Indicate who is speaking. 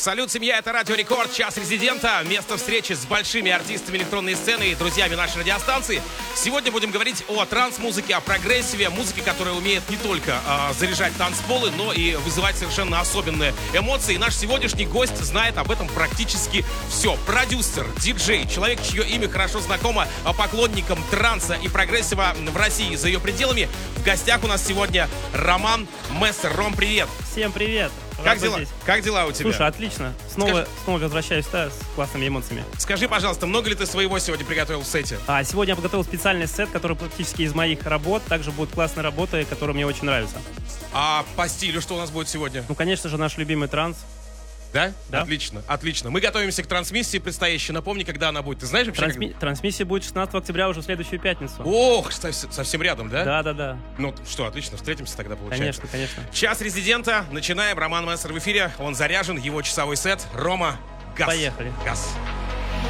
Speaker 1: Салют, семья, это Радио Рекорд, час резидента, место встречи с большими артистами электронной сцены и друзьями нашей радиостанции. Сегодня будем говорить о транс-музыке, о прогрессиве, музыке, которая умеет не только заряжать танцполы, но и вызывать совершенно особенные эмоции. И наш сегодняшний гость знает об этом практически все. Продюсер, диджей, человек, чье имя хорошо знакомо поклонникам транса и прогрессива в России и за ее пределами. В гостях у нас сегодня Роман Мессер. Ром, привет!
Speaker 2: Всем привет!
Speaker 1: Как дела? Как дела у тебя?
Speaker 2: Слушай, отлично. Снова возвращаюсь с классными эмоциями.
Speaker 1: Скажи, пожалуйста, много ли ты своего сегодня приготовил в сете?
Speaker 2: Сегодня я подготовил специальный сет, который практически из моих работ. Также будут классные работы, которые мне очень нравятся.
Speaker 1: А по стилю что у нас будет сегодня?
Speaker 2: Ну, конечно же, наш любимый транс.
Speaker 1: Да?
Speaker 2: Да.
Speaker 1: Отлично, отлично. Мы готовимся к трансмиссии предстоящей. Напомни, когда она будет. Ты знаешь вообще?
Speaker 2: Трансмиссия будет 16 октября, уже в следующую пятницу.
Speaker 1: Ох, совсем рядом, да?
Speaker 2: Да.
Speaker 1: Ну что, отлично, встретимся тогда, получается.
Speaker 2: Конечно.
Speaker 1: Час резидента. Начинаем. Роман Мессер в эфире. Он заряжен, его часовой сет. Рома, газ.
Speaker 2: Поехали.
Speaker 1: Газ.